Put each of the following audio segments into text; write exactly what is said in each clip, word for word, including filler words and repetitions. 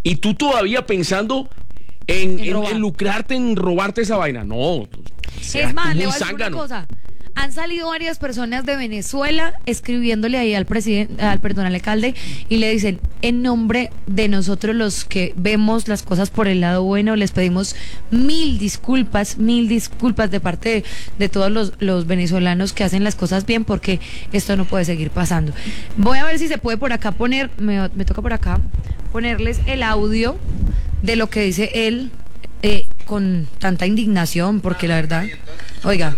y tú todavía pensando en, en, en, en lucrarte, en robarte esa vaina. No. Es más, le voy a decir una cosa. Han salido varias personas de Venezuela escribiéndole ahí al presidente, al perdón, al alcalde, y le dicen, en nombre de nosotros los que vemos las cosas por el lado bueno, les pedimos mil disculpas, mil disculpas de parte de, de todos los, los venezolanos que hacen las cosas bien, porque esto no puede seguir pasando. Voy a ver si se puede por acá poner, me, me toca por acá, ponerles el audio de lo que dice él eh, con tanta indignación, porque la verdad, oiga.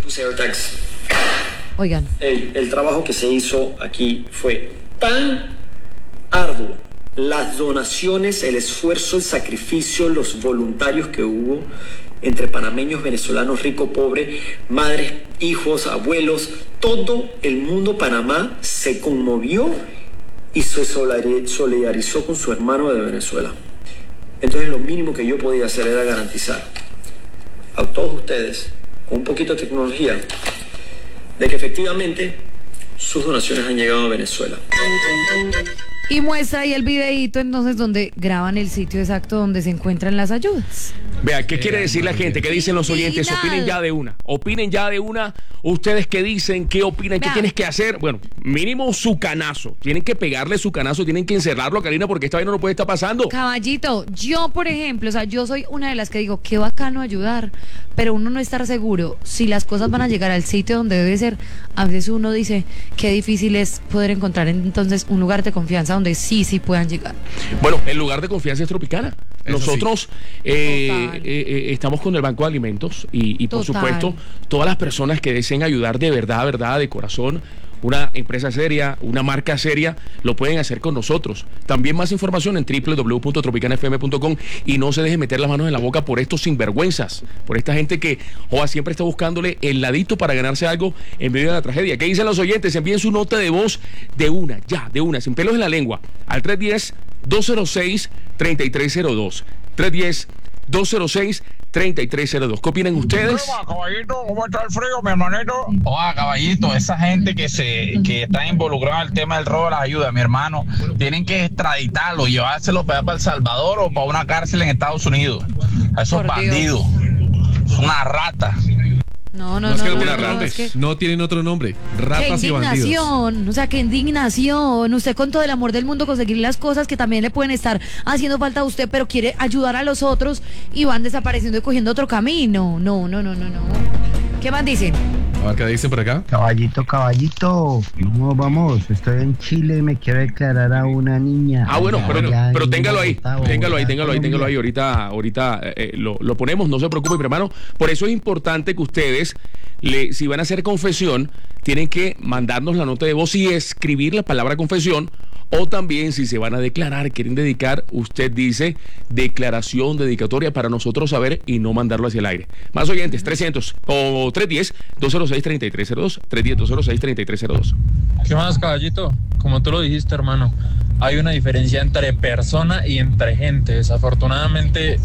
Oigan. El, el trabajo que se hizo aquí fue tan arduo. Las donaciones, el esfuerzo, el sacrificio, los voluntarios que hubo entre panameños, venezolanos, rico, pobre, madres, hijos, abuelos, todo el mundo Panamá se conmovió y se solidarizó con su hermano de Venezuela. Entonces lo mínimo que yo podía hacer era garantizar a todos ustedes, con un poquito de tecnología, de que efectivamente sus donaciones han llegado a Venezuela. Y muestra ahí el videíto entonces donde graban el sitio exacto donde se encuentran las ayudas. Vea, ¿qué quiere decir la gente? ¿Qué dicen los oyentes? Opinen ya de una. Opinen ya de una. ¿Ustedes qué dicen? ¿Qué opinan? ¿Qué tienes que hacer? Bueno, mínimo su canazo. Tienen que pegarle su canazo, tienen que encerrarlo, Karina, porque esta vaina no puede estar pasando. Caballito, yo, por ejemplo, o sea, yo soy una de las que digo, qué bacano ayudar, pero uno no está seguro si las cosas van a llegar al sitio donde debe ser. A veces uno dice, qué difícil es poder encontrar entonces un lugar de confianza donde sí, sí puedan llegar. Bueno, el lugar de confianza es Tropicana. Eso Nosotros sí. eh, eh, eh, estamos con el Banco de Alimentos y, y por Total. supuesto, todas las personas que deseen ayudar de verdad, verdad, de corazón, una empresa seria, una marca seria, lo pueden hacer con nosotros. También más información en w w w punto tropicana f m punto com y no se deje meter las manos en la boca por estos sinvergüenzas, por esta gente que joa, siempre está buscándole el ladito para ganarse algo en medio de la tragedia. ¿Qué dicen los oyentes? Envíen su nota de voz de una, ya, de una, sin pelos en la lengua, al tres uno cero, dos cero seis, tres tres cero dos. tres uno cero, dos cero seis, tres tres cero dos. ¿Qué opinan ustedes? Hola, caballito, ¿cómo está el frío, mi hermanito? Oiga, caballito, esa gente que se que está involucrada en el tema del robo de las ayudas, mi hermano, tienen que extraditarlo, llevárselo para, para El Salvador o para una cárcel en Estados Unidos. A esos Por bandidos. Son una rata. No, no, No, es no, que no, no, no, ratas, no, es que... no tienen otro nombre. ¡Qué Ratas y bandidos. indignación! O sea, qué indignación. Usted con todo el amor del mundo conseguir las cosas que también le pueden estar haciendo falta a usted, pero quiere ayudar a los otros y van desapareciendo y cogiendo otro camino. No, no, no, no, no. ¿Qué más dicen? A ver, ¿qué dicen por acá? Caballito, caballito, ¿cómo vamos? Estoy en Chile y me quiero declarar a una niña. Ah, bueno, pero, Allá pero en téngalo ahí, Bogotá, téngalo ahí, Bogotá, téngalo ahí, téngalo ahí. Colombia. Ahorita, ahorita eh, lo, lo ponemos, no se preocupe, mi hermano. Por eso es importante que ustedes, le, si van a hacer confesión, tienen que mandarnos la nota de voz y escribir la palabra confesión. O también, si se van a declarar, quieren dedicar, usted dice declaración dedicatoria para nosotros saber y no mandarlo hacia el aire. Más oyentes, trescientos o tres uno cero, dos cero seis, tres tres cero dos, tres uno cero, dos cero seis, tres tres cero dos. ¿Qué más, caballito? Como tú lo dijiste, hermano, hay una diferencia entre persona y entre gente. Desafortunadamente,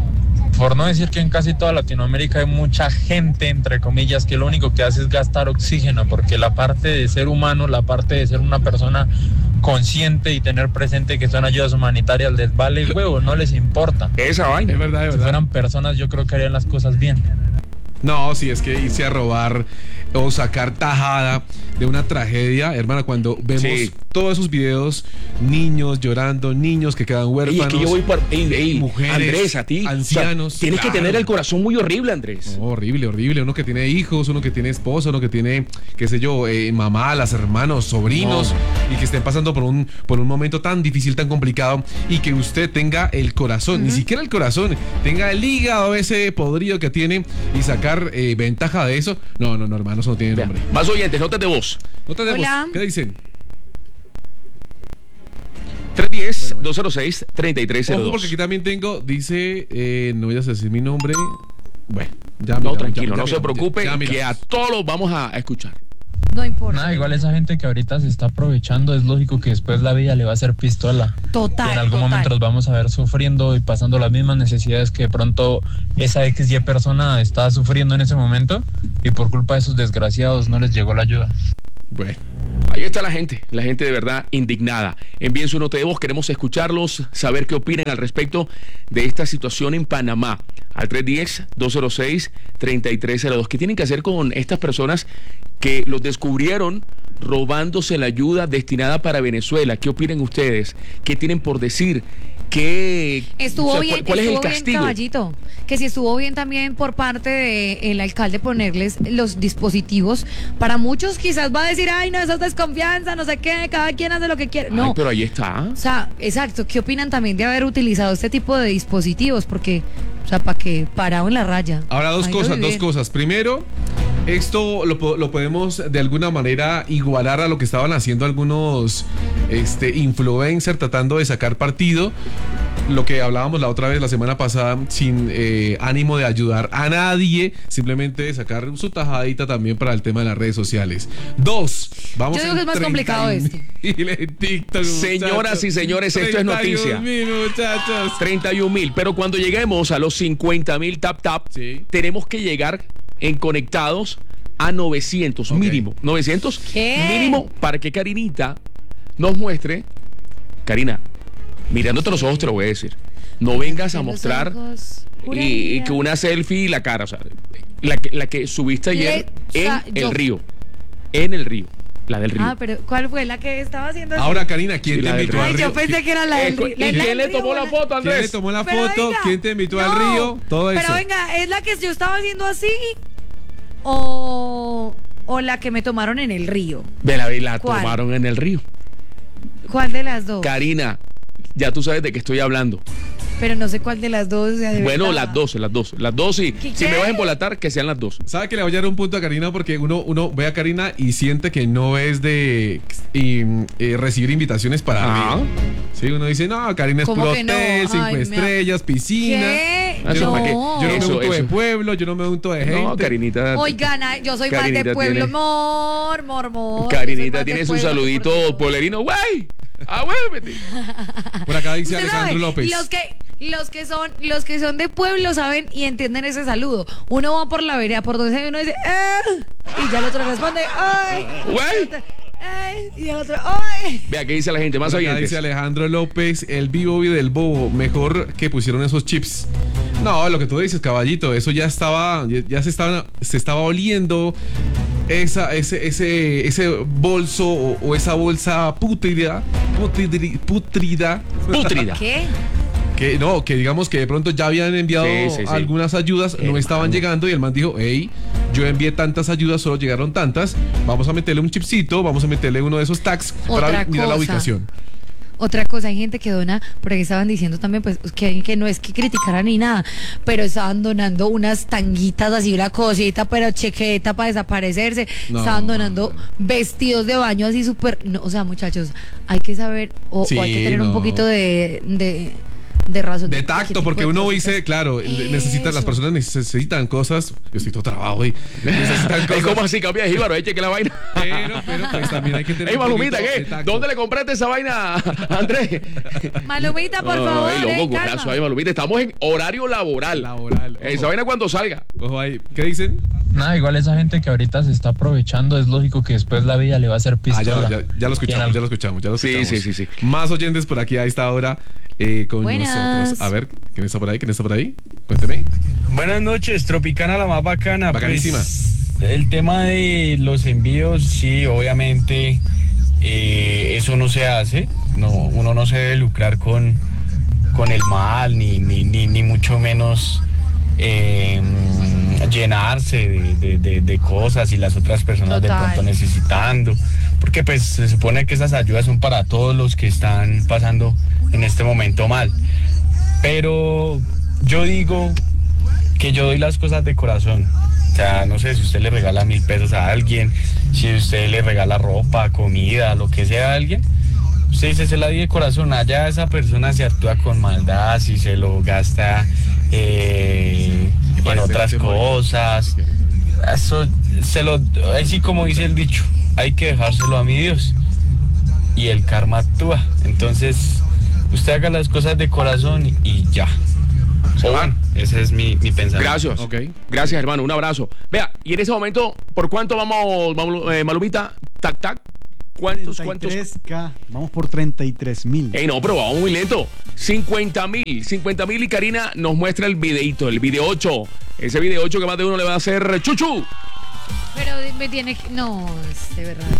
por no decir que en casi toda Latinoamérica hay mucha gente, entre comillas, que lo único que hace es gastar oxígeno, porque la parte de ser humano, la parte de ser una persona consciente y tener presente que son ayudas humanitarias les vale huevo, no les importa. Esa vaina. Es verdad, es Si verdad. fueran personas, yo creo que harían las cosas bien. No, si es que irse a robar o sacar tajada de una tragedia, hermana, cuando vemos Sí. todos esos videos, niños llorando, niños que quedan Ey, huérfanos, es que yo voy por... Ey, ey, mujeres, Andrés, a ti. ancianos, o sea, tienes claro. que tener el corazón muy horrible, Andrés. No, horrible, horrible. Uno que tiene hijos, uno que tiene esposa, uno que tiene, qué sé yo, eh, mamá, las hermanos, sobrinos, No. y que estén pasando por un, por un momento tan difícil, tan complicado, y que usted tenga el corazón, uh-huh. ni siquiera el corazón, tenga el hígado ese podrido que tiene y sacar eh, ventaja de eso. No, no, no, hermano, eso no tiene Vea, nombre. más oyentes, notas de voz. No tenemos. Hola. ¿Qué dicen? tres uno cero, Bueno, bueno. dos cero seis, tres tres cero Ojo, dos. porque aquí también tengo, dice, eh, no voy a decir mi nombre. Bueno, ya No, miramos, tranquilo, ya no miramos, se ya- preocupe, ya que miramos. a todos los vamos a a escuchar. No importa. Nada, igual esa gente que ahorita se está aprovechando, es lógico que después la vida le va a hacer pistola. Total, Y en algún total. momento los vamos a ver sufriendo y pasando las mismas necesidades que de pronto esa X Y persona está sufriendo en ese momento y por culpa de esos desgraciados no les llegó la ayuda. Bueno, Ahí está la gente, la gente de verdad indignada. Envíen su nota de voz, queremos escucharlos, saber qué opinan al respecto de esta situación en Panamá. Al tres uno cero, dos cero seis, tres tres cero dos. ¿Qué tienen que hacer con estas personas que los descubrieron robándose la ayuda destinada para Venezuela? ¿Qué opinan ustedes? ¿Qué tienen por decir? ¿Qué, estuvo o sea, bien, ¿Cuál, cuál es estuvo el bien, castigo? Caballito, que si estuvo bien también por parte del alcalde ponerles los dispositivos. Para muchos quizás va a decir, ay, no, eso es desconfianza, no sé qué, cada quien hace lo que quiere. No, Ay, pero ahí está. o sea, exacto. ¿Qué opinan también de haber utilizado este tipo de dispositivos? Porque, o sea, para que parado en la raya. Ahora dos Ahí lo cosas, vi dos bien. cosas. Primero, esto lo, po- lo podemos de alguna manera igualar a lo que estaban haciendo algunos este, influencers tratando de sacar partido. Lo que hablábamos la otra vez, la semana pasada, sin eh, ánimo de ayudar a nadie, simplemente de sacar su tajadita también para el tema de las redes sociales. Dos, vamos Yo digo en que es más complicado treinta y un mil en TikTok, Señoras muchachos. y señores, esto es noticia. treinta y un mil, muchachos. treinta y un mil, pero cuando lleguemos a los cincuenta mil tap tap, Sí. tenemos que llegar en conectados a novecientos, Ok. mínimo. novecientos ¿Qué? mínimo para que Karinita nos muestre. Karina, mirándote los ojos te lo voy a decir. No vengas a En los mostrar ojos, y, juraría. y que una selfie y la cara, o sea, la que, la que subiste ayer Le- en o sea, el yo- río. En el río. La del río. Ah, pero ¿cuál fue la que estaba haciendo? así? Ahora, Karina, ¿quién Sí, te la del invitó al Ay, río? yo pensé que era la del Eh, río. ¿Y La- la quién del le río, tomó la la- foto, ¿Quién Andrés? le tomó la Pero foto? venga, ¿Quién te invitó al no. río? Todo eso. Pero venga, ¿es la que yo estaba haciendo así? ¿O, o la que me tomaron en el río? De la, la ¿Cuál? tomaron en el río. ¿Cuál de las dos? Karina, ya tú sabes de qué estoy hablando. Pero no sé cuál de las dos. o sea, de Bueno, verdad. las dos, las dos. Las dos, y ¿Qué? si me vas a embolatar, que sean las dos. ¿Sabe que le voy a dar un punto a Karina? Porque uno, uno ve a Karina y siente que no es de y, eh, recibir invitaciones para Ah. arriba. Sí, uno dice, no, Karina es ¿Cómo puro que no? hotel, cinco Ay, me- estrellas, piscina. ¿Qué? Eso Yo, para qué. No. yo no Eso, me unto de eso. pueblo, yo no me unto de gente. No, Karinita. Oigan, ay, yo soy más Karinita de pueblo, tiene- mor, mor, mor. Yo soy Karinita más de tiene su pueblo, saludito por favor. pueblerino. ¡Güey! ¡Ah, vuélvete! Por acá dice Usted Alejandro sabe, López. Los que, los que son, los que son de pueblo saben y entienden ese saludo. Uno va por la vereda, por donde se uno dice, ¡eh! Y ya el otro responde, ¡ay! ¡Güey! ¡Ay! Y el otro, ¡ay! Vea, ¿qué dice la gente? Más Por acá oyentes. dice Alejandro López, el vivo y del bobo, mejor que pusieron esos chips. No, lo que tú dices, caballito, eso ya estaba, ya, ya se estaba, se estaba oliendo esa, ese, ese, ese bolso o, o esa bolsa putrida, putridri- putrida, Pútrida. ¿Qué? que no, que digamos que de pronto ya habían enviado Sí, sí, sí. algunas ayudas, no Hermano. estaban llegando y el man dijo, hey, yo envié tantas ayudas, solo llegaron tantas, vamos a meterle un chipcito, vamos a meterle uno de esos tags Otra para mirar la cosa. ubicación. Otra cosa, hay gente que dona, porque estaban diciendo también, pues, que, que no es que criticaran ni nada, pero estaban donando unas tanguitas así, una cosita, pero chequeta para desaparecerse. No, estaban donando no, no. vestidos de baño así súper. No, o sea, muchachos, hay que saber, o, Sí, o hay que tener un no. poquito de, de, de razón. De qué tacto, tipo porque de uno cositas. dice, claro, necesitan, las Eso. personas necesitan cosas. Yo estoy todo trabado hoy. Necesitan Ay, cosas. ¿cómo así cambia de jíbaro? Eche que la vaina. Pero, pero, pues también hay que tener. Ey, un Malumita, poquito de ¿qué? tacto. ¿Dónde le compraste esa vaina, Andrés? Malumita, por favor. Ay, eh, loco, calma. corazo, ay, Malumita. Estamos en horario laboral. Laboral. Esa Ojo, vaina cuando salga. ojo ahí. ¿Qué dicen? Nada, igual esa gente que ahorita se está aprovechando, es lógico que después la vida le va a hacer Ah, pistola. ya, ya, ya lo escuchamos, ya lo escuchamos, ya lo Sí, escuchamos. sí, sí, sí. Más oyentes por aquí a esta hora eh, con Buenas. nosotros. A ver, ¿quién está por ahí? ¿Quién está por ahí? Cuénteme. Buenas noches, Tropicana la más bacana. Bacanísima. Pues, el tema de los envíos, sí, obviamente eh, eso no se hace. No, uno no se debe lucrar con, con el mal, ni, ni, ni, ni mucho menos eh, llenarse de, de, de, de cosas y las otras personas Total. de pronto necesitando. Porque pues se supone que esas ayudas son para todos los que están pasando en este momento mal. Pero yo digo que yo doy las cosas de corazón. O sea, no sé, si usted le regala mil pesos a alguien, si usted le regala ropa, comida, lo que sea a alguien, usted dice, se la di de corazón. Allá esa persona se actúa con maldad, si se lo gasta eh, en otras cosas. Eso, se lo, así como dice el dicho, hay que dejárselo a mi Dios. Y el karma actúa. Entonces, usted haga las cosas de corazón y, y ya. O bueno, ese es mi, mi pensamiento. Gracias. Ok. Gracias, hermano. Un abrazo. Vea, y en ese momento, ¿por cuánto vamos, Malu- eh, Malumita? Tac, tac. ¿Cuántos, cuántos? treinta y tres K, vamos por treinta y tres mil. Ey, no, pero vamos muy lento. cincuenta mil, cincuenta mil y Karina nos muestra el videito, el video ocho. Ese video ocho que más de uno le va a hacer chuchu. Pero me tiene que... No, es de verdad.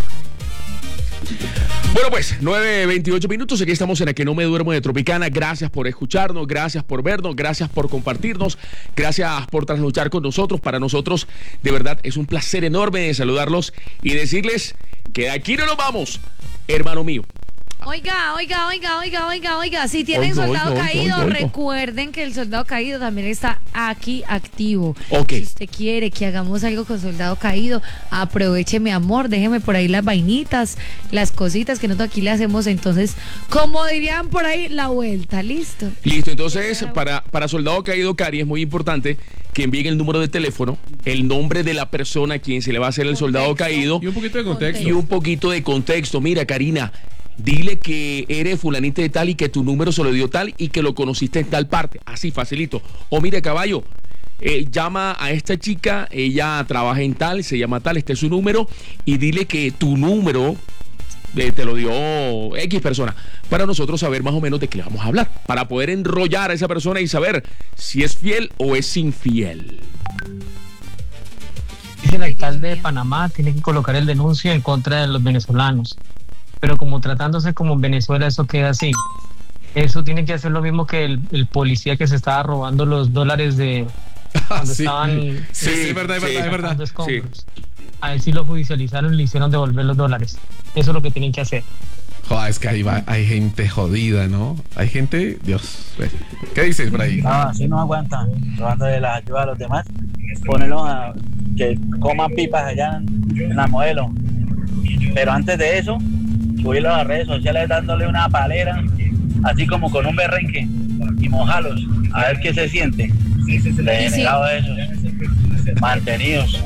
Bueno, pues, nueve veintiocho minutos. Aquí estamos en A Que No Me Duermo de Tropicana. Gracias por escucharnos, gracias por vernos, gracias por compartirnos, gracias por trasnochar con nosotros. Para nosotros, de verdad, es un placer enorme de saludarlos y decirles que de aquí no nos vamos, hermano mío. Oiga, oiga, oiga, oiga, oiga, oiga, si tienen Oigo, soldado oigo, caído, oigo, oigo. recuerden que el soldado caído también está aquí activo. Ok. Si usted quiere que hagamos algo con soldado caído, aproveche, mi amor, déjeme por ahí las vainitas, las cositas que nosotros aquí le hacemos. Entonces, como dirían por ahí, la vuelta, listo. Listo, entonces, para, para Soldado Caído, Cari, es muy importante que envíen el número de teléfono, el nombre de la persona a quien se le va a hacer el soldado caído Y un poquito de contexto. y un poquito de contexto. Mira, Karina, dile que eres fulanita de tal y que tu número se lo dio tal y que lo conociste en tal parte. Así, facilito. O mire, caballo, eh, llama a esta chica, ella trabaja en tal, se llama tal, este es su número, y dile que tu número eh, te lo dio X persona, para nosotros saber más o menos de qué le vamos a hablar, para poder enrollar a esa persona y saber si es fiel o es infiel. Dice el alcalde de Panamá, tiene que colocar el denuncio en contra de los venezolanos. Pero como tratándose como en Venezuela, eso queda así. Eso tiene que hacer lo mismo que el, el policía que se estaba robando los dólares de cuando sí. estaban... Sí, sí, es verdad, es sí. verdad, es verdad. escombros. A él sí lo judicializaron y le hicieron devolver los dólares. Eso es lo que tienen que hacer. Joder, es que ahí va, hay gente jodida, ¿no? Hay gente, Dios. ¿Qué dices por ahí? No, así no aguantan, robando de las ayudas a los demás. Ponerlos a que coman pipas allá en, en la modelo. Pero antes de eso, subirlos a las redes sociales dándole una palera, así como con un berrenque, y mojarlos, a ver qué se siente. Degenerado eso. Mantenidos.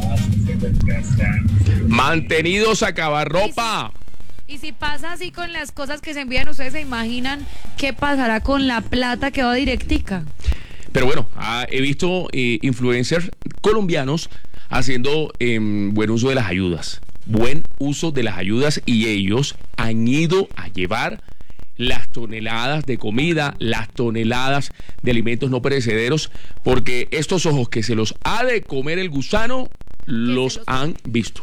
Mantenidos a cavarropa. Y si pasa así con las cosas que se envían, ¿ustedes se imaginan qué pasará con la plata que va directica? Pero bueno, ah, he visto eh, influencers colombianos haciendo eh, buen uso de las ayudas. Buen uso de las ayudas y ellos han ido a llevar las toneladas de comida, las toneladas de alimentos no perecederos, porque estos ojos que se los ha de comer el gusano, los, los han visto.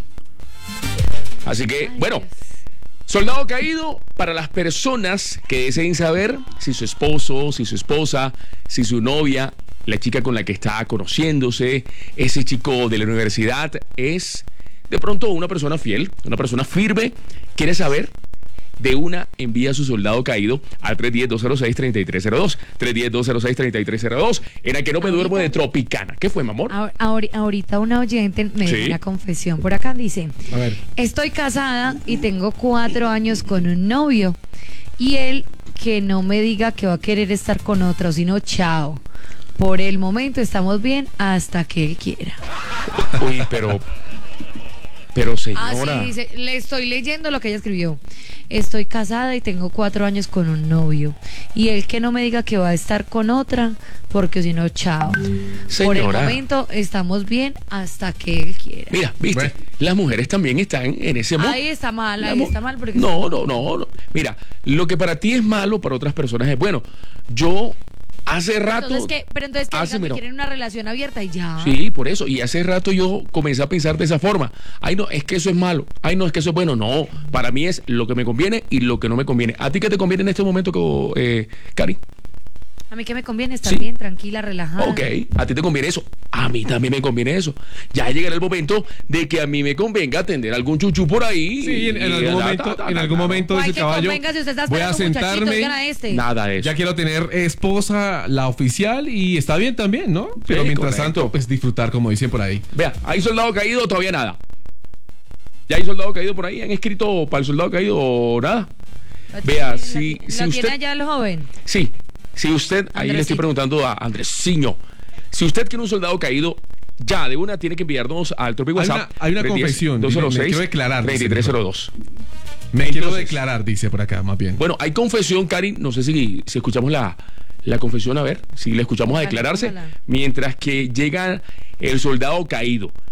Así que, Ay, bueno... Dios. Soldado caído para las personas que deseen saber si su esposo, si su esposa, si su novia, la chica con la que está conociéndose, ese chico de la universidad es de pronto una persona fiel, una persona firme, quiere saber. De una, envía a su soldado caído al tres uno cero, dos cero seis, tres tres cero dos, tres uno cero, dos cero seis, tres tres cero dos, en A Que No Me Duermo de Tropicana. ¿Qué fue, mi amor? Ahora, ahorita una oyente me dio ¿Sí? una confesión por acá, dice: A ver. estoy casada y tengo cuatro años con un novio, y él que no me diga que va a querer estar con otro, sino chao. Por el momento estamos bien hasta que él quiera. Uy, pero... Pero señora... Ah, sí, dice, le estoy leyendo lo que ella escribió. Estoy casada y tengo cuatro años con un novio. Y él que no me diga que va a estar con otra, porque si no, chao. Señora. Por el momento estamos bien hasta que él quiera. Mira, viste, bueno. Las mujeres también están en ese modo. Ahí está mal, ahí está mal. Porque no, no, no, no. Mira, lo que para ti es malo, para otras personas es bueno. Yo... Hace rato... Entonces, ¿qué? Pero entonces que hace, digan que quieren una relación abierta y ya. Sí, por eso. Y hace rato yo comencé a pensar de esa forma. Ay, no, es que eso es malo. Ay, no, es que eso es bueno. No, para mí es lo que me conviene y lo que no me conviene. ¿A ti qué te conviene en este momento, eh, Cari? A mí que me conviene estar ¿Sí? bien, tranquila, relajada. Ok, a ti te conviene eso. A mí también me conviene eso. Ya llegará el momento de que a mí me convenga atender algún chuchu por ahí. Sí, en, en algún momento, ta, ta, ta, en algún momento ese caballo si usted voy a sentarme. Este. Nada de eso. Ya quiero tener esposa, la oficial, y está bien también, ¿no? Pero sí, mientras correcto. tanto, pues disfrutar, como dicen por ahí. Vea, ¿hay soldado caído? Todavía nada. ¿Ya hay soldado caído por ahí? ¿Han escrito para el soldado caído o nada? Vea, ¿Lo si, ¿Lo si tiene usted... allá el joven? Sí. Si usted, ahí le estoy preguntando a Andresiño, si usted quiere un soldado caído, ya de una tiene que enviarnos al Tropic WhatsApp. Hay una, hay una confesión. dos cero seis, me quiero declarar. tres tres cero dos. Me quiero declarar, dice por acá, más bien. Bueno, hay confesión, Cari. No sé si, si escuchamos la, la confesión, a ver, si le escuchamos a declararse. Mientras que llega el soldado caído.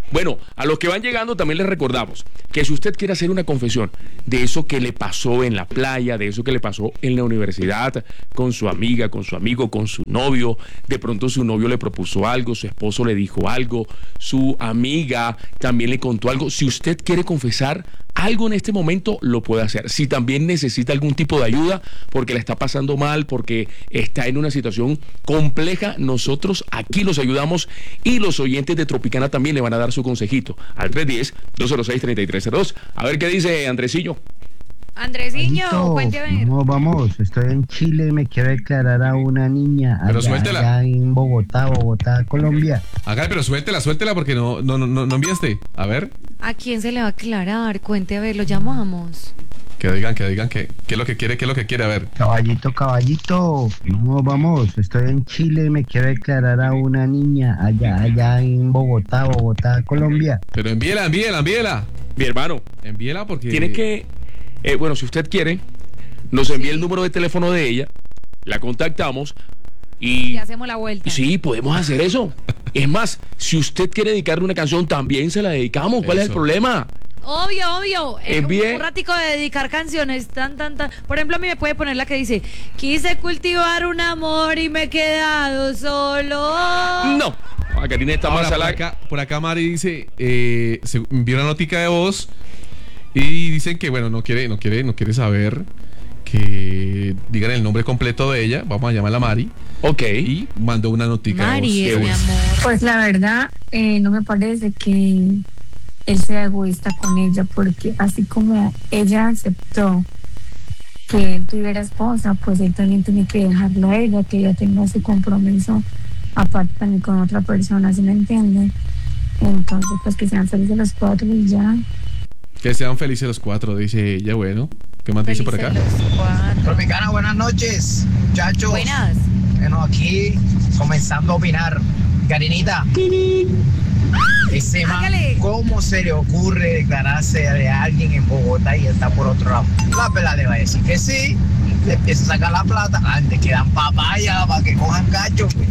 Bueno, a los que van llegando también les recordamos que si usted quiere hacer una confesión de eso que le pasó en la playa, de eso que le pasó en la universidad, con su amiga, con su amigo, con su novio, de pronto su novio le propuso algo, su esposo le dijo algo, su amiga también le contó algo. Si usted quiere confesar algo en este momento, lo puede hacer. Si también necesita algún tipo de ayuda porque le está pasando mal, porque está en una situación compleja, nosotros aquí los ayudamos y los oyentes de Tropicana también le van a dar su consejito al tres uno cero, dos cero seis, tres tres cero dos. A ver qué dice Andresillo. Andresiño, Caballito, cuénteme. No, vamos, estoy en Chile y me quiero declarar a una niña Pero allá, suéltela. allá en Bogotá, Bogotá, Colombia. Acá, pero suéltela, suéltela porque no, no, no, no enviaste. A ver, ¿A quién se le va a aclarar? Cuente, a ver, lo llamamos. que digan, que digan que, qué es lo que quiere, qué es lo que quiere, a ver. Caballito, caballito, no, vamos, estoy en Chile y me quiero declarar a una niña allá, allá en Bogotá, Bogotá, Colombia. Pero envíela, envíela, envíela. Mi hermano, Envíela porque... tiene que, eh, bueno, si usted quiere, nos envía el número de teléfono de ella, la contactamos y... Y hacemos la vuelta. Y sí, podemos hacer eso. Es más, si usted quiere dedicarle una canción, también se la dedicamos. ¿Cuál es el Eso. problema? Obvio, obvio. Eh, Envíe- Un, un ratico de dedicar canciones, tan, tan, tan. Por ejemplo, a mí me puede poner la que dice: quise cultivar un amor y me he quedado solo. No. A Karina está Ahora, más por a la... acá, por acá Mari dice, eh, se envió una notica de voz y dicen que, bueno, no quiere, no quiere, no quiere saber que digan el nombre completo de ella. Vamos a llamarla Mari. Ok. Y mandó una notica Mari de es voz. mi amor. Pues la verdad, eh, no me parece que él sea egoísta con ella, porque así como ella aceptó que él tuviera esposa, pues él también tiene que dejarlo a ella, que ella tenga su compromiso aparte también con otra persona, ¿sí me entienden? Entonces, pues que sean felices los cuatro y ya. Que sean felices los cuatro, dice ella. Bueno, ¿qué más dice por acá? Felices los cuatro. Tropicana, buenas noches, muchachos. Buenas. Bueno, aquí comenzando a opinar. Karinita, ese man, Hágale. ¿cómo se le ocurre declararse de alguien en Bogotá y está por otro lado? La pela le va a decir que sí, le empieza a sacar la plata, antes quedan papaya para que cojan cacho. Pues.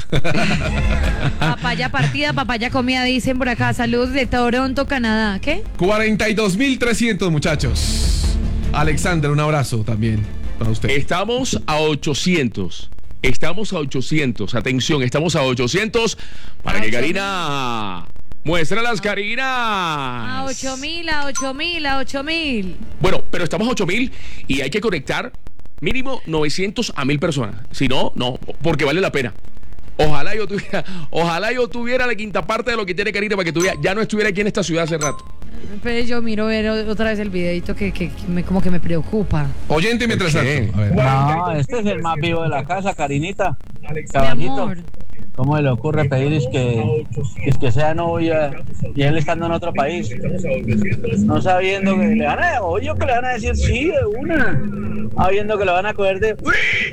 Papaya partida, papaya comida, dicen por acá. Saludos de Toronto, Canadá. ¿Qué? cuarenta y dos mil trescientos, muchachos. Alexander, un abrazo también para usted. Estamos a ochocientos. Estamos a ochocientos. Atención, estamos a ochocientos para que Karina muestre las Karinas. A ocho mil, a ocho mil, a ocho mil. Bueno, pero estamos a ocho mil y hay que conectar mínimo novecientos a mil personas. Si no, no, porque vale la pena. Ojalá yo tuviera, ojalá yo tuviera la quinta parte de lo que tiene Karina para que tuviera, ya no estuviera aquí en esta ciudad hace rato. Pero yo miro ver otra vez el videito que, que, que me, como que me preocupa. Oyente mientras ¿Por qué? tanto. A ver. No, este es el más vivo de la casa, Karinita. Mi Caballito. amor. ¿Cómo le ocurre pedir es que, es que sea novia y él estando en otro país? No sabiendo que le van a, oye, que le van a decir sí de una. Sabiendo que lo van a coger de...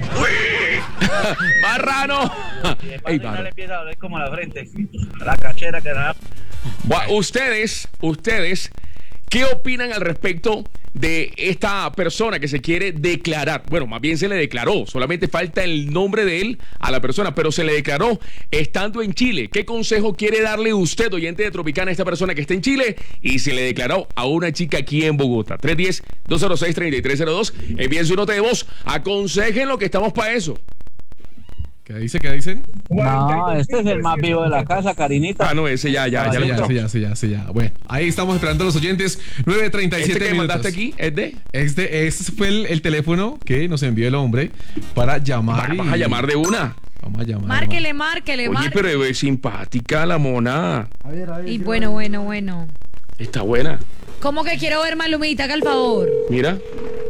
¡Marrano! Ey, no mano. le empieza a doler como la frente. La cachera que da. Buah, Ustedes, ustedes, ¿qué opinan al respecto de esta persona que se quiere declarar? Bueno, más bien se le declaró, solamente falta el nombre de él a la persona, pero se le declaró estando en Chile. ¿Qué consejo quiere darle usted, oyente de Tropicana, a esta persona que está en Chile y se le declaró a una chica aquí en Bogotá? tres uno cero, dos cero seis, tres tres cero dos. Envíen su nota de voz, aconsejen lo que estamos para eso. ¿Qué dice? ¿Qué dicen? No, este es el más vivo de la casa, Karinita. Ah, no, ese ya, ya, ya, Ya, lo ya, entró. sí, ya, sí, ya, sí, ya. Bueno, ahí estamos esperando a los oyentes. nueve treinta y siete Este que minutos. mandaste aquí es de... Este, este fue el, el teléfono que nos envió el hombre para llamar. y- Vamos a llamar de una. Vamos a llamar. Márquele, márquele, Oye, márquele. pero es simpática la mona. A ver, a ver. Y yo- bueno, bueno, bueno. Está buena. ¿Cómo que quiero ver Malumita? Haga el favor. Mira.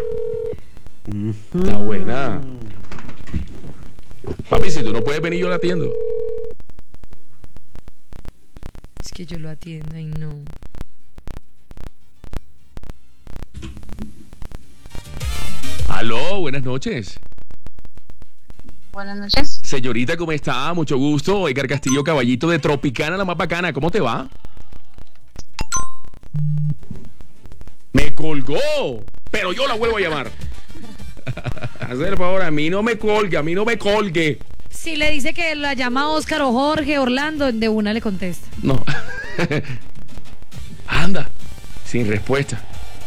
Está buena. Papi, si tú no puedes venir, yo la atiendo. Es que yo lo atiendo y no. Aló, buenas noches. Buenas noches. Señorita, ¿cómo está? Mucho gusto. Edgar Castillo, caballito de Tropicana, la más bacana. ¿Cómo te va? Me colgó. Pero yo la vuelvo a llamar. Hazle el favor, a mí no me colgue, a mí no me colgue. Si le dice que la llama Oscar o Jorge, Orlando, de una le contesta. No. Anda, sin respuesta.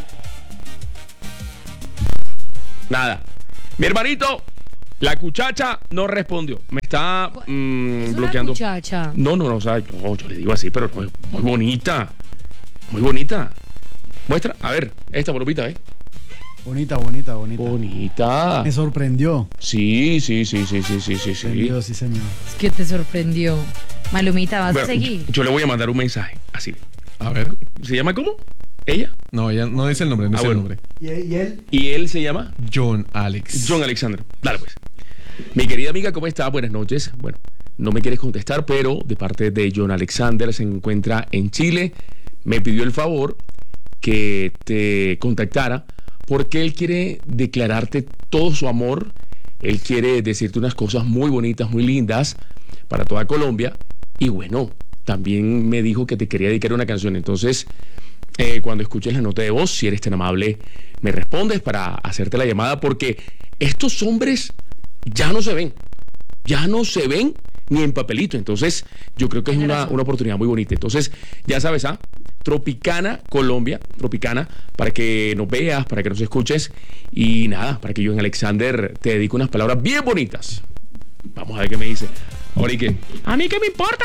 Nada. Mi hermanito, la cuchacha no respondió. Me está mm, ¿Es bloqueando. una muchacha? No, no, no, o sea, no, yo le digo así, pero muy, muy bonita. Muy bonita. Muestra, a ver, esta bromita, ¿eh? Bonita, bonita, bonita. Bonita. Me sorprendió. Sí, sí, sí, sí, sí, sí, sí. Sorprendió, sí, señor. Es que te sorprendió. Malumita, ¿vas Bueno, a seguir? Yo le voy a mandar un mensaje, así. A ver. ¿Se llama cómo? ¿Ella? No, ella no dice el nombre, no Ah, dice bueno. el nombre. ¿Y, y él? ¿Y él se llama? John Alex. John Alexander. Dale pues. Mi querida amiga, ¿cómo está? Buenas noches. Bueno, no me quieres contestar, pero de parte de John Alexander, se encuentra en Chile. Me pidió el favor que te contactara porque él quiere declararte todo su amor. Él quiere decirte unas cosas muy bonitas, muy lindas para toda Colombia. Y bueno, también me dijo que te quería dedicar una canción. Entonces, eh, cuando escuches la nota de voz, si eres tan amable, me respondes para hacerte la llamada, porque estos hombres ya no se ven, ya no se ven ni en papelito. Entonces, yo creo que es una, una oportunidad muy bonita. Entonces, ya sabes, ¿ah? Tropicana Colombia, Tropicana, para que nos veas, para que nos escuches. Y nada, para que yo en Alexander te dedique unas palabras bien bonitas. Vamos a ver qué me dice. Ahora, ¿y qué? ¿A mí qué me importa?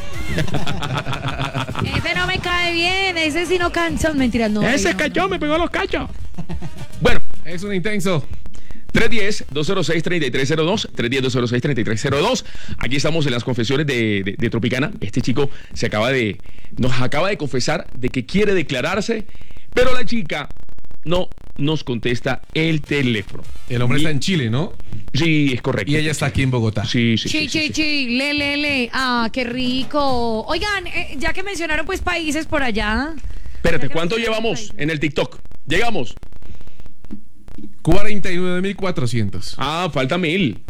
Ese no me cae bien, ese sí no cansa. Mentira, no. Ese no, cachón no. me pegó los cachos. Bueno, Es un intenso. tres uno cero, dos cero seis, tres tres cero dos, tres uno cero, dos cero seis, tres tres cero dos. Aquí estamos en las confesiones de, de, de Tropicana. Este chico se acaba de, nos acaba de confesar de que quiere declararse, pero la chica no nos contesta el teléfono. El hombre Y- está en Chile, ¿no? Sí, es correcto. Y ella está aquí en Bogotá. Sí, sí, Chi, sí, sí, chi, sí. chi, le, le, le. Ah, qué rico. Oigan, eh, ya que mencionaron pues países por allá. Espérate, ¿cuánto llevamos en el TikTok? Llegamos. cuarenta y nueve mil cuatrocientos. Ah, falta mil.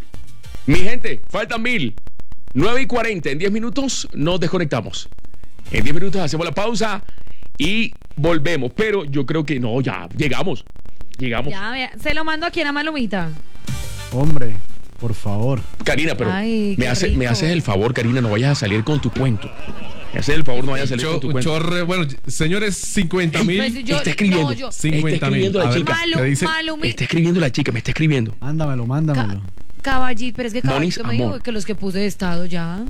Mi gente, faltan mil. nueve y cuarenta. En diez minutos nos desconectamos. En diez minutos hacemos la pausa y volvemos. Pero yo creo que no, ya llegamos. Llegamos. Ya, vea, se lo mando aquí a Malumita. Hombre, por favor. Karina, pero Ay, me, qué hace, rico. me haces el favor, Karina, no vayas a salir con tu cuento. Me haces el favor, no vayas a salir Cho- con tu un cuento. chorre, bueno, señores, cincuenta mil. Pues yo- está escribiendo. no, yo- está cincuenta mil. escribiendo A la ver, chica. Malu- ¿qué dice? Malumi- Está escribiendo la chica, me está escribiendo. Mándamelo, mándamelo. Caballito, pero es que Monis, Caballito me dijo amor. que los que puse de estado ya.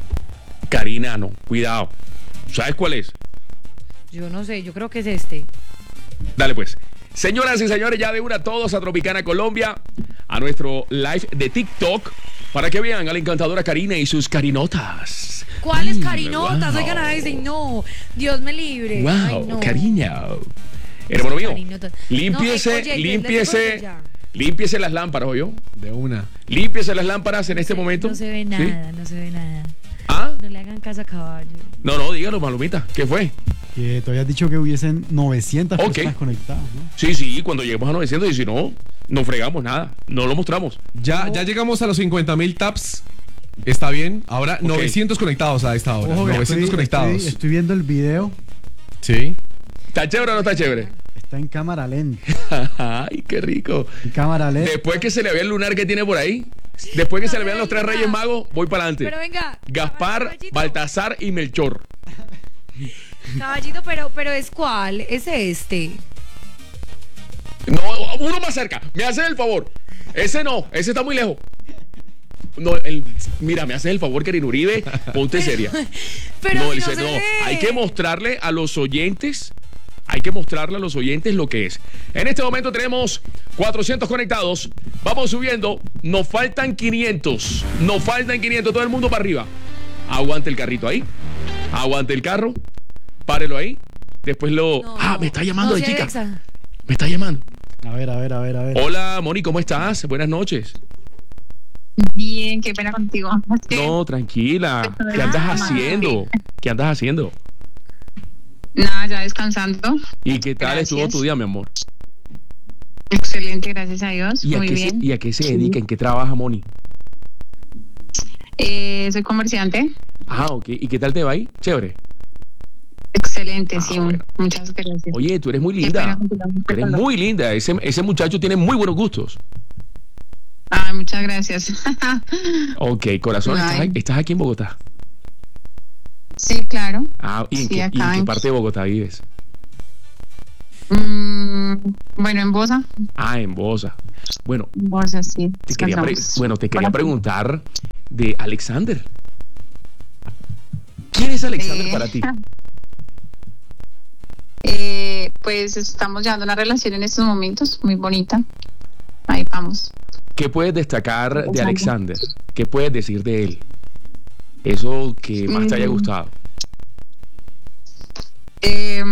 Karina, no, cuidado. ¿Sabes cuál es? Yo no sé, yo creo que es este. Dale pues. Señoras y señores, ya de una todos a Tropicana Colombia, a nuestro live de TikTok, para que vean a la encantadora Karina y sus carinotas. ¿Cuáles Mm, carinotas? wow. Oigan, a veces no. Dios me libre. Wow, Ay, no. cariño. Hermano mío, Carinotas. límpiese, No, eh, oye, límpiese, les digo límpiese las lámparas, ¿oyó? De una. Límpiese las lámparas en este momento. No se ve ¿Sí? nada, no se ve nada. ¿Ah? No le hagan caso a caballo. No, no, dígalo, Malumita. ¿Qué fue? Que te habías dicho que hubiesen novecientas Ok. personas conectadas, ¿no? Sí, sí, cuando lleguemos a novecientos y si no, no fregamos nada. No lo mostramos. Ya, ya llegamos a los cincuenta mil taps. Está bien. Ahora Ok. novecientos conectados a esta hora. Ojo, que novecientos estoy, conectados. Estoy, estoy viendo el video. Sí. ¿Está chévere o no está chévere? Está en cámara lenta. Ay, qué rico. En cámara lenta. Después que se le vea el lunar que tiene por ahí, después que se le vean los tres reyes magos, voy para adelante. Pero venga. Gaspar, caballito, Baltasar y Melchor. Caballito, pero, pero es cuál? Es este. No, uno más cerca. Me haces el favor. Ese no, ese está muy lejos. No, el, mira, me haces el favor, Karina Uribe, ponte seria. Pero no, si Eliseo, no se no, ve. hay que mostrarle a los oyentes, hay que mostrarle a los oyentes lo que es. En este momento tenemos cuatrocientos conectados, vamos subiendo, nos faltan quinientos, nos faltan quinientos, todo el mundo para arriba. Aguante el carrito ahí, aguante el carro, párelo ahí, después lo... No, ah, me está llamando no, la sí, chica, Alexa. me está llamando. A ver, a ver, a ver, a ver. Hola, Moni, ¿cómo estás? Buenas noches. Bien, qué pena contigo. Es que- No, tranquila, ¿qué andas Ah, haciendo? ¿Qué andas haciendo? Nada, ya descansando. ¿Y qué tal Gracias. estuvo tu día, mi amor? Excelente, gracias a Dios. ¿Y a, Muy qué se, bien. ¿Y a qué se dedica? ¿En qué trabaja, Moni? Eh, soy comerciante. Ah, ok. ¿Y qué tal te va ahí? Chévere. Excelente, Ah, sí. bueno. Muchas gracias. Oye, tú eres muy Qué linda. pena contigo, Tú eres muy linda. Ese, ese muchacho tiene muy buenos gustos. Ay, muchas gracias. Ok, corazón, Ay. estás, estás aquí en Bogotá. Sí, claro. Ah, ¿y en, Sí, qué, y en acá qué en- parte de Bogotá vives? Mm, bueno, en Bosa. Ah, en Bosa. Bueno, Bosa, sí. te quería pre- Descansamos. bueno, te quería Hola. preguntar de Alexander. ¿Quién es Alexander Eh, para ti? Eh, pues estamos llevando una relación en estos momentos muy bonita. Ahí vamos. ¿Qué puedes destacar de Alexander. Alexander? ¿Qué puedes decir de él? Eso que más te haya Mm. gustado. Eh,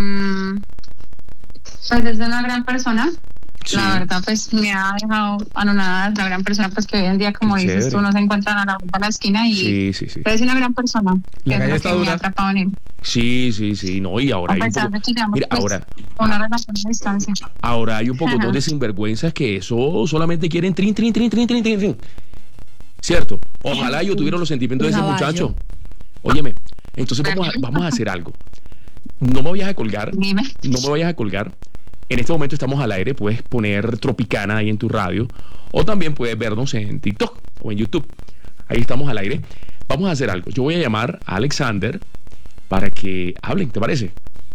pues es una gran persona. Sí. La verdad, pues me ha dejado anonadada. La gran persona, pues que hoy en día, como Qué dices chévere. tú, no se encuentran a la vuelta de la esquina y Sí, sí, sí. pero es una gran persona. La que es calle lo está que me dura. ha atrapado en él. Sí, sí, sí, no, y ahora A hay un pesar poco, de que llevamos mira, pues, ahora, una relación a distancia. ahora hay un poco Ajá. de sinvergüenzas que eso solamente quieren trin, trin, trin, trin, trin, trin, trin. ¿Cierto? Ojalá yo tuviera los sentimientos de ese Caballo. muchacho. Óyeme, entonces vamos a, vamos a hacer algo. No me vayas a colgar. Dime. No me vayas a colgar. En este momento estamos al aire, puedes poner Tropicana ahí en tu radio o también puedes vernos en TikTok o en YouTube. Ahí estamos al aire. Vamos a hacer algo. Yo voy a llamar a Alexander para que hablen, ¿te parece?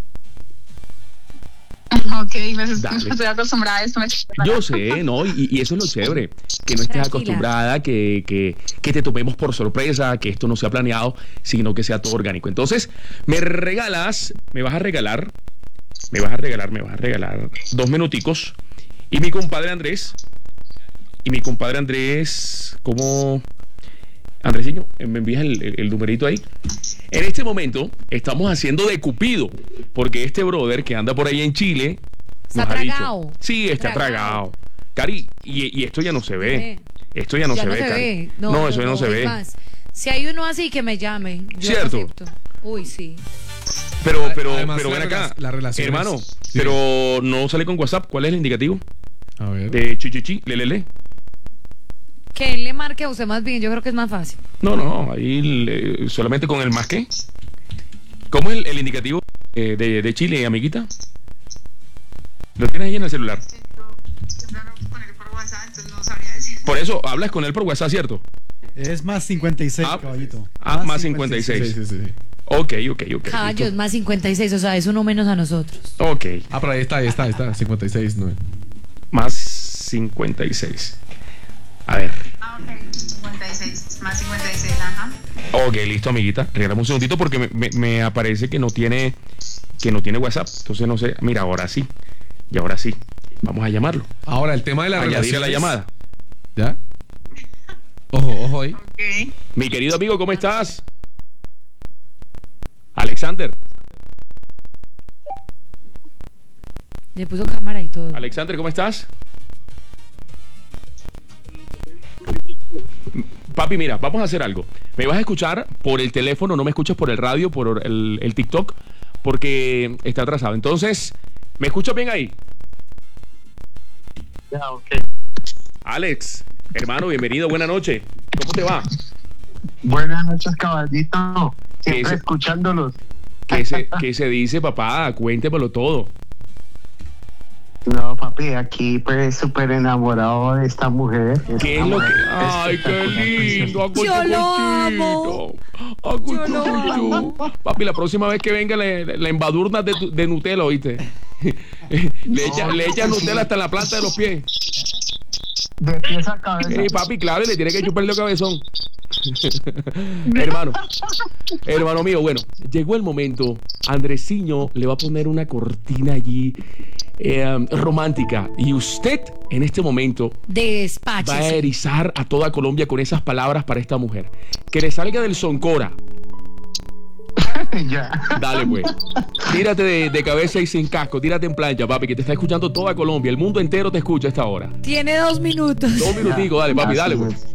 Ok, pues Dale. estoy acostumbrada a esto. me- Yo sé, ¿no? Y, y eso es lo chévere, que no estés Tranquila. acostumbrada, que, que, que te tomemos por sorpresa, que esto no sea planeado, sino que sea todo orgánico. Entonces, me regalas, me vas a regalar, me vas a regalar, me vas a regalar dos minuticos. Y mi compadre Andrés, y mi compadre Andrés, ¿cómo? Andresiño, me envías el, el- el numerito ahí. En este momento estamos haciendo de Cupido, porque este brother que anda por ahí en Chile Está nos ha dicho- tragado. sí, está tragado. Tragado. Cari, y, y esto ya no se ve. Esto ya no Ya se no ve, se Cari. ve. No, eso ya no se es ve. más, si hay uno así, que me llame. Yo lo Cierto. acepto. Uy, sí. Pero, pero, Además, pero la ven acá, rela- la relación hermano, es- sí. pero no sale con WhatsApp. ¿Cuál es el indicativo? A ver. De chichichi, le, le, le. Que él le marque a usted más bien, yo creo que es más fácil. No, no, ahí le- solamente con el más que. ¿Cómo es el, el indicativo eh, de, de Chile, amiguita? ¿Lo tienes ahí en el celular? Por eso hablas con él por WhatsApp, ¿cierto? Es más cincuenta y seis, caballito. Ah, más cincuenta y seis. Sí, sí, sí. Ok, ok, ok. Caballo, es más cincuenta y seis, o sea, es uno menos a nosotros. Ok. Ah, pero ahí está, ahí está, ahí está. cincuenta y seis, no. Más cincuenta y seis. A ver. Ah, ok. cincuenta y seis, más cincuenta y seis, ajá. Ok, listo, amiguita. Regálame un segundito porque me, me- me aparece que no tiene que no tiene WhatsApp. Entonces no sé. Mira, ahora sí. Y ahora sí. Vamos a llamarlo. Ahora, el tema de la Añadir relación. a la llamada. ¿Ya? Ojo, ojo ahí. Ok. Mi querido amigo, ¿cómo estás? Alexander. Le puso cámara y todo. Alexander, ¿cómo estás? Papi, mira, vamos a hacer algo. Me vas a escuchar por el teléfono, no me escuchas por el radio, por el, el TikTok, porque está atrasado. Entonces, ¿me escuchas bien ahí? Ya, ok. Alex, hermano, bienvenido, buena noche. ¿Cómo te va? Buenas noches, caballito. ¿Qué Siempre se- escuchándolos. ¿Qué se, qué se dice, papá? Cuéntemelo todo. No, papi, aquí pues súper enamorado de esta mujer. ¿Qué es lo que...? ¡Ay, qué lindo! Yo lo amo. Yo lo amo. Papi, la próxima vez que venga le, le embadurnas de, tu- de Nutella, ¿oíste? le echa, le echa Nutella hasta la planta de los pies. De pies a cabeza. Sí, papi, claro, y le tiene que chupar el cabezón. Hermano, hermano mío, bueno, llegó el momento. Andresiño le va a poner una cortina allí eh, romántica. Y usted, en este momento, va a Despáchese. erizar a toda Colombia con esas palabras para esta mujer. Que le salga del Soncora. Ya. Dale, pues. Tírate de, de cabeza y sin casco. Tírate en plancha, papi, que te está escuchando toda Colombia. El mundo entero te escucha a esta hora. Tiene dos minutos. Dos minuticos, dale, papi, Así dale, es. pues.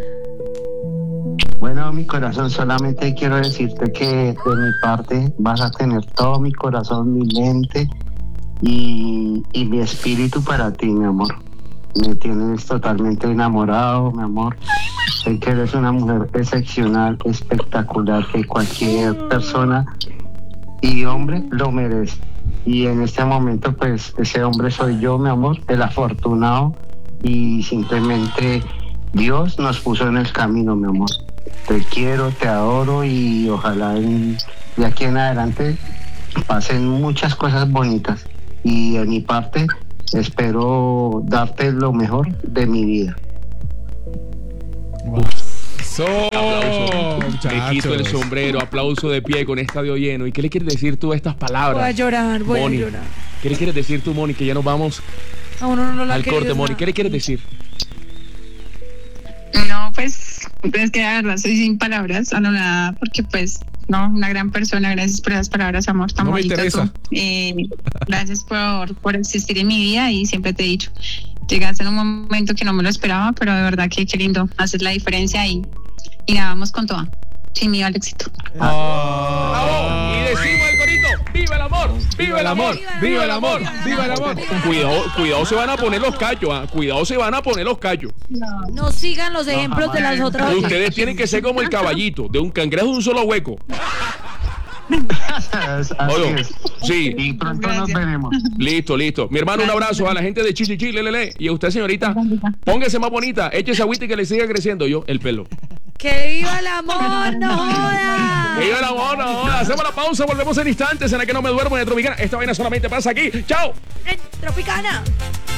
Bueno, mi corazón, solamente quiero decirte que de mi parte vas a tener todo mi corazón, mi mente y, y mi espíritu para ti, mi amor. Me tienes totalmente enamorado, mi amor. Sé que eres una mujer excepcional, espectacular, que cualquier persona y hombre lo merece. Y en este momento, pues, ese hombre soy yo, mi amor, el afortunado. Y simplemente Dios nos puso en el camino, mi amor. Te quiero, te adoro y ojalá en de aquí en adelante pasen muchas cosas bonitas. Y de mi parte, espero darte lo mejor de mi vida. So, me quito el sombrero, aplauso de pie con estadio lleno. ¿Y qué le quieres decir tú a estas palabras? Voy a llorar, voy Moni? a llorar. ¿Qué le quieres decir tú, Moni? Que ya nos vamos a uno no lo al corte, Moni. ¿Qué le quieres decir? No, pues, es que de verdad soy sin palabras, anonadada, porque pues, no, una gran persona, gracias por esas palabras, amor, tan No me bonito interesa. tú. Eh, gracias por, por existir en mi vida y siempre te he dicho, llegaste en un momento que no me lo esperaba, pero de verdad que qué lindo, haces la diferencia y, y nada, vamos con toda, sin miedo al éxito. ¡Bravo! Y decimos el corito, ¡viva el amor! ¡Viva el amor! ¡Viva el amor! ¡Viva el amor! Cuidado, cuidado se van a poner los callos, ¿ah? Cuidado se van a poner los callos. No sigan los ejemplos de las otras. Ustedes tienen que ser como el caballito, de un cangrejo de un solo hueco. Oye, sí. Y pronto nos veremos. Listo, listo. Mi hermano, un abrazo a la gente de Chichichi, lelele. Y a usted, señorita, póngase más bonita, échese agüita y que le siga creciendo yo el pelo. ¡Que viva el amor, no joda! ¡Que viva el amor, no joda! Hacemos la pausa, volvemos en instantes en la que no me duermo en Tropicana. Esta vaina solamente pasa aquí. ¡Chao! En Tropicana.